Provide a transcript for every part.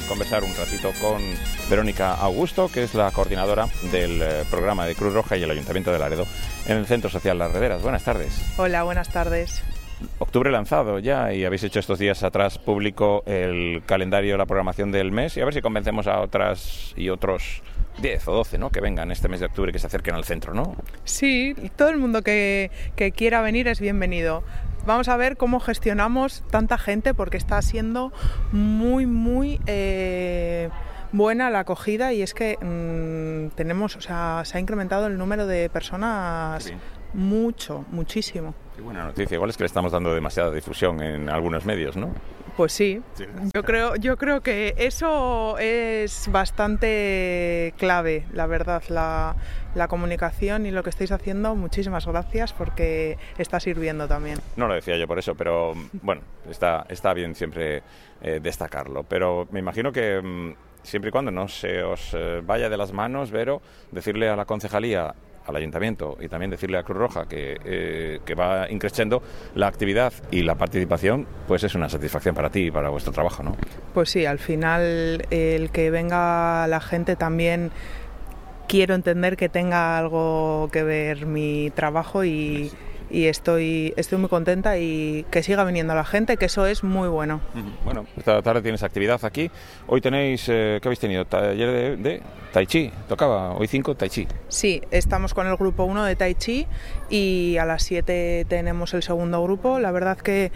conversar un ratito con Verónica Augusto, que es la coordinadora del programa de Cruz Roja y el Ayuntamiento de Laredo en el Centro Social Las Rederas. Buenas tardes. Hola, buenas tardes. Octubre lanzado ya y habéis hecho estos días atrás público el calendario, la programación del mes, y a ver si convencemos a otras y otros 10 o 12, ¿no?, que vengan este mes de octubre, que se acerquen al centro, ¿no? Sí, todo el mundo que quiera venir es bienvenido. Vamos a ver cómo gestionamos tanta gente, porque está siendo muy buena la acogida, y es que tenemos, o sea, se ha incrementado el número de personas muchísimo. Qué buena noticia. Igual es que le estamos dando demasiada difusión en algunos medios, ¿no? Pues sí. Yo creo que eso es bastante clave, la verdad, la comunicación y lo que estáis haciendo. Muchísimas gracias, porque está sirviendo también. No lo decía yo por eso, pero bueno, está bien siempre destacarlo. Pero me imagino que siempre y cuando no se os vaya de las manos, Vero, decirle a la concejalía, al Ayuntamiento, y también decirle a Cruz Roja que va increciendo la actividad y la participación, pues es una satisfacción para ti y para vuestro trabajo, ¿no? Pues sí, al final el que venga la gente también, quiero entender que tenga algo que ver mi trabajo, y estoy muy contenta, y que siga viniendo la gente, que eso es muy bueno. Bueno, esta tarde tienes actividad aquí. Hoy tenéis, ¿qué habéis tenido? Taller de Tai Chi, tocaba hoy 5 Tai Chi. Sí, estamos con el grupo 1 de Tai Chi, y a las 7 tenemos el segundo grupo. La verdad que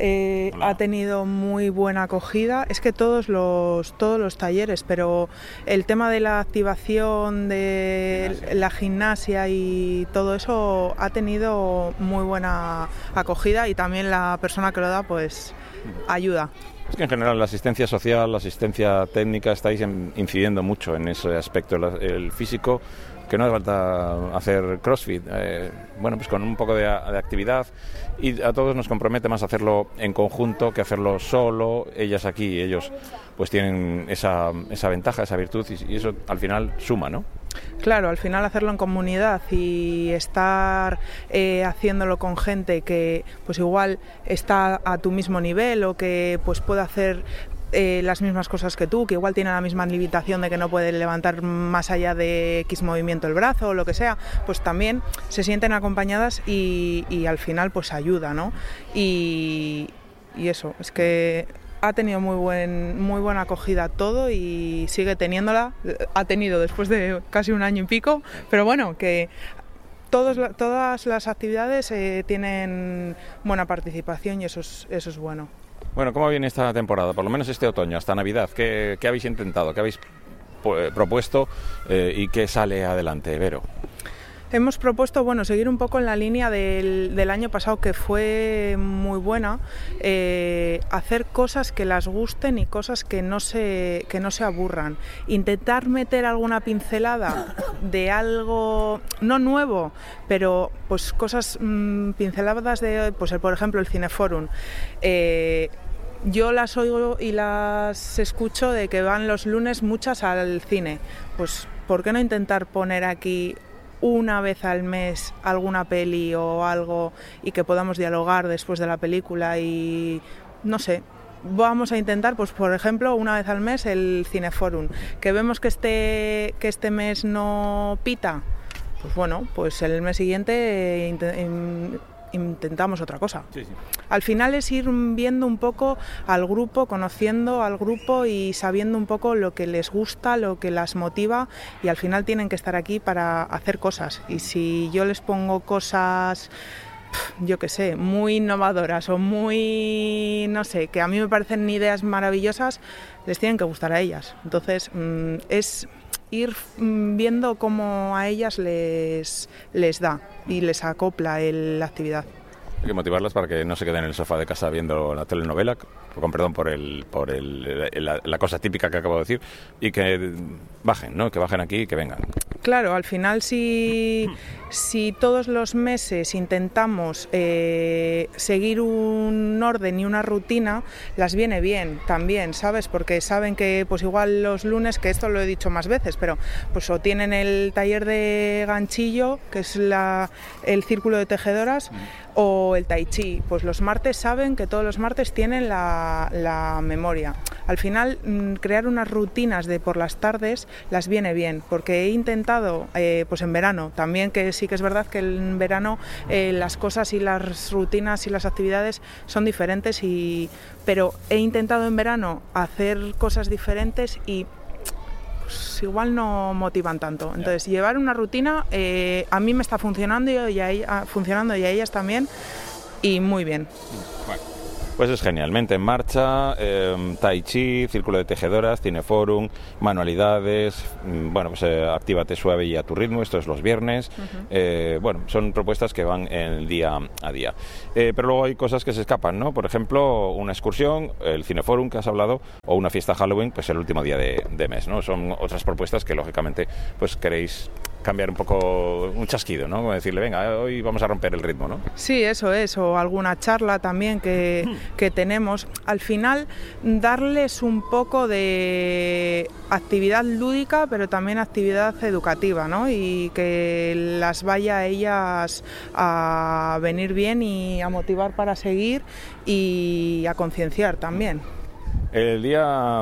ha tenido muy buena acogida. Es que todos los talleres, pero el tema de la activación de la gimnasia y todo eso ha tenido muy buena acogida, y también la persona que lo da pues ayuda. Es que en general la asistencia social, la asistencia técnica, estáis incidiendo mucho en ese aspecto, el físico, que no hace falta hacer crossfit, bueno, pues con un poco de actividad, y a todos nos compromete más hacerlo en conjunto que hacerlo solo. Ellas aquí, ellos pues tienen esa ventaja, esa virtud, y eso al final suma, ¿no? Claro, al final hacerlo en comunidad y estar haciéndolo con gente que pues igual está a tu mismo nivel, o que pues puede hacer las mismas cosas que tú, que igual tiene la misma limitación de que no puede levantar más allá de X movimiento el brazo o lo que sea, pues también se sienten acompañadas, y al final pues ayuda, ¿no? Y eso, es que ha tenido muy buena acogida todo, y sigue teniéndola. Ha tenido después de casi un año y pico, pero bueno, que todas las actividades tienen buena participación, y eso es bueno. Bueno, ¿cómo viene esta temporada? Por lo menos este otoño, hasta Navidad. ¿Qué habéis intentado? ¿Qué habéis propuesto? ¿Y qué sale adelante, Vero? Hemos propuesto, seguir un poco en la línea del año pasado, que fue muy buena, hacer cosas que las gusten y cosas que no se aburran. Intentar meter alguna pincelada de algo, no nuevo, pero pues cosas pinceladas de, pues por ejemplo, el Cineforum. Yo las oigo y las escucho de que van los lunes muchas al cine. Pues ¿por qué no intentar poner aquí una vez al mes alguna peli o algo, y que podamos dialogar después de la película? Y no sé, vamos a intentar, pues por ejemplo, una vez al mes el Cineforum. Que vemos que este mes no pita, pues bueno, pues el mes siguiente intentamos otra cosa. Sí. Al final es ir viendo un poco al grupo, conociendo al grupo y sabiendo un poco lo que les gusta, lo que las motiva, y al final tienen que estar aquí para hacer cosas. Y si yo les pongo cosas, yo qué sé, muy innovadoras o muy, no sé, que a mí me parecen ideas maravillosas, les tienen que gustar a ellas. Entonces es ir viendo cómo a ellas les da y les acopla la actividad. Hay que motivarlas para que no se queden en el sofá de casa viendo la telenovela, con perdón por la cosa típica que acabo de decir, y que bajen, ¿no? Que bajen aquí y que vengan. Claro, al final si todos los meses intentamos seguir un orden y una rutina, las viene bien también, ¿sabes? Porque saben que pues igual los lunes, que esto lo he dicho más veces, pero pues o tienen el taller de ganchillo, que es el círculo de tejedoras, o el tai chi, pues los martes saben que todos los martes tienen la memoria. Al final crear unas rutinas de por las tardes las viene bien, porque he intentado pues en verano también, que sí que es verdad que en verano las cosas y las rutinas y las actividades son diferentes, pero he intentado en verano hacer cosas diferentes y pues igual no motivan tanto. Entonces llevar una rutina a mí me está funcionando y a ellas también, y muy bien. Bueno. Pues es genial, mente en marcha, tai chi, círculo de tejedoras, cineforum, manualidades, bueno, pues actívate suave y a tu ritmo, esto es los viernes, bueno, son propuestas que van en el día a día. Pero luego hay cosas que se escapan, ¿no? Por ejemplo, una excursión, el cineforum que has hablado, o una fiesta Halloween, pues el último día de mes, ¿no? Son otras propuestas que lógicamente pues queréis cambiar un poco, un chasquido, ¿no? Como decirle, venga, hoy vamos a romper el ritmo, ¿no? Sí, eso es, o alguna charla también que tenemos. Al final, darles un poco de actividad lúdica, pero también actividad educativa, ¿no? Y que las vaya a ellas a venir bien y a motivar para seguir y a concienciar también. El día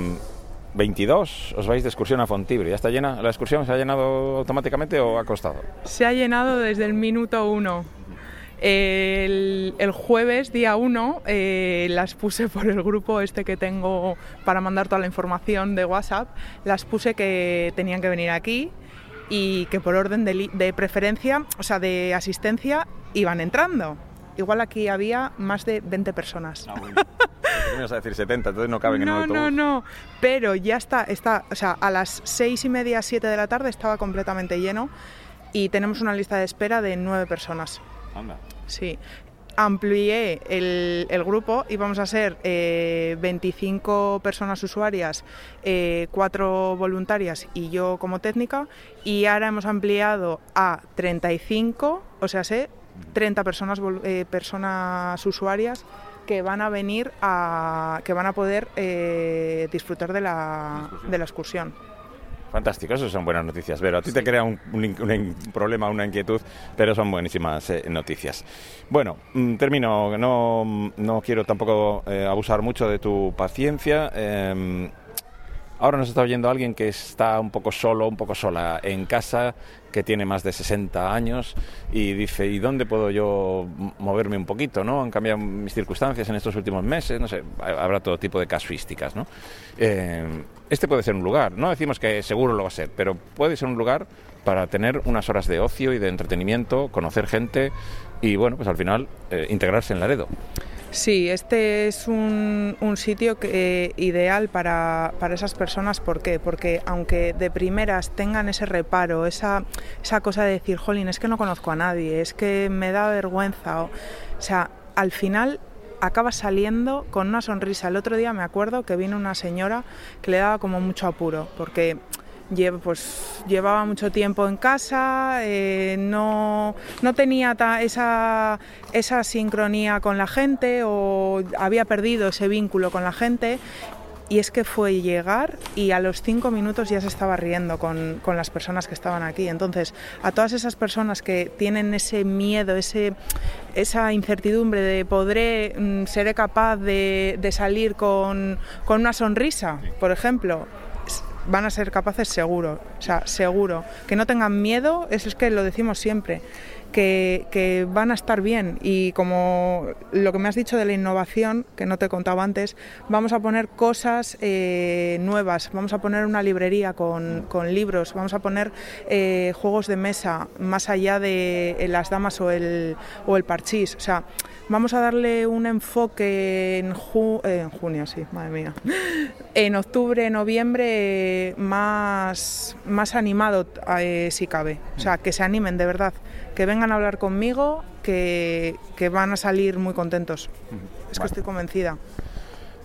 22 os vais de excursión a Fontibri. ¿Ya está llena? ¿La excursión se ha llenado automáticamente o ha costado? Se ha llenado desde el minuto 1. El jueves, día 1, las puse por el grupo este que tengo para mandar toda la información de WhatsApp, las puse que tenían que venir aquí y que por orden de preferencia, o sea, de asistencia, iban entrando. Igual aquí había más de 20 personas. Ah, bueno. Me ibas a decir 70, entonces no caben en el autobús. No, pero ya está, o sea, a las 6:30, 7 de la tarde estaba completamente lleno y tenemos una lista de espera de 9 personas. Anda. Sí. Amplié el grupo y vamos a ser 25 personas usuarias, 4 voluntarias y yo como técnica, y ahora hemos ampliado a 35, o sea, 30 personas usuarias que van a venir que van a poder disfrutar de la excursión. Fantástico, eso son buenas noticias. Vero, a ti te crea un problema, una inquietud, pero son buenísimas noticias. Bueno, termino, no quiero tampoco abusar mucho de tu paciencia. Ahora nos está oyendo alguien que está un poco solo, un poco sola en casa, que tiene más de 60 años y dice, ¿y dónde puedo yo moverme un poquito, ¿no? Han cambiado mis circunstancias en estos últimos meses, no sé, habrá todo tipo de casuísticas, ¿no? Este puede ser un lugar, no decimos que seguro lo va a ser, pero puede ser un lugar para tener unas horas de ocio y de entretenimiento, conocer gente y, bueno, pues al final integrarse en Laredo. Sí, este es un sitio ideal para esas personas. ¿Por qué? Porque aunque de primeras tengan ese reparo, esa cosa de decir, jolín, es que no conozco a nadie, es que me da vergüenza, o sea, al final acabas saliendo con una sonrisa. El otro día me acuerdo que vino una señora que le daba como mucho apuro, porque llevaba mucho tiempo en casa, no tenía esa sincronía con la gente o había perdido ese vínculo con la gente, y es que fue llegar y a los 5 minutos ya se estaba riendo con las personas que estaban aquí. Entonces, a todas esas personas que tienen ese miedo, esa incertidumbre de seré capaz de salir con una sonrisa, por ejemplo, van a ser capaces seguro, o sea, seguro. Que no tengan miedo, eso es que lo decimos siempre, que van a estar bien. Y como lo que me has dicho de la innovación, que no te contaba antes, vamos a poner cosas nuevas, vamos a poner una librería con libros, vamos a poner juegos de mesa, más allá de las damas o el parchís, o sea, vamos a darle un enfoque en junio, sí, madre mía, en octubre, noviembre, más animado, si cabe. O sea, que se animen de verdad, que vengan a hablar conmigo, que van a salir muy contentos. Es que estoy convencida.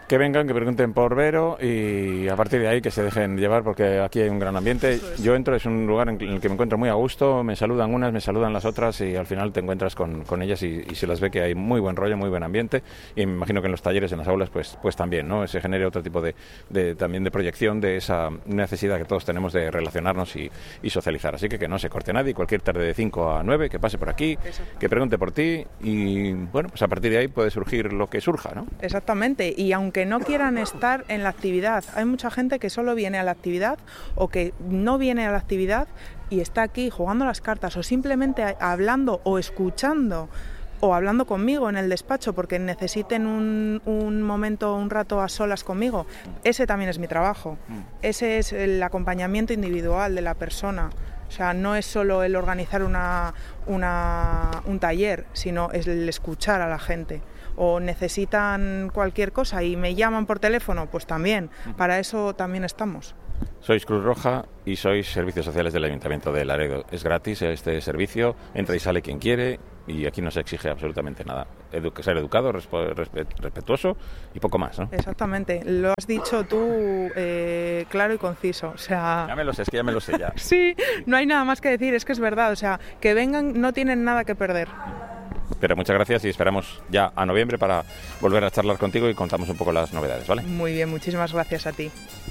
que vengan, que pregunten por Vero y a partir de ahí que se dejen llevar porque aquí hay un gran ambiente. Yo entro, es un lugar en el que me encuentro muy a gusto, me saludan unas, me saludan las otras y al final te encuentras con ellas y se las ve que hay muy buen rollo, muy buen ambiente y me imagino que en los talleres, en las aulas, pues también, ¿no? Se genere otro tipo también de proyección de esa necesidad que todos tenemos de relacionarnos y socializar. Así que no se corte nadie, cualquier tarde de 5 a 9, que pase por aquí, que pregunte por ti y bueno, pues a partir de ahí puede surgir lo que surja, ¿no? Exactamente, y aunque no quieran estar en la actividad, hay mucha gente que solo viene a la actividad o que no viene a la actividad y está aquí jugando las cartas o simplemente hablando o escuchando o hablando conmigo en el despacho porque necesiten un momento, un rato a solas conmigo. Ese también es mi trabajo, ese es el acompañamiento individual de la persona. O sea, no es solo el organizar un taller, sino es el escuchar a la gente. O necesitan cualquier cosa y me llaman por teléfono, pues también, para eso también estamos. Sois Cruz Roja y sois Servicios Sociales del Ayuntamiento de Laredo. Es gratis este servicio, entra y sale quien quiere y aquí no se exige absolutamente nada. Ser educado, respetuoso y poco más, ¿no? Exactamente, lo has dicho tú claro y conciso. O sea... Ya me lo sé, es que ya me lo sé ya. Sí, no hay nada más que decir, es que es verdad, o sea, que vengan no tienen nada que perder. Pero muchas gracias y esperamos ya a noviembre para volver a charlar contigo y contamos un poco las novedades, ¿vale? Muy bien, muchísimas gracias a ti.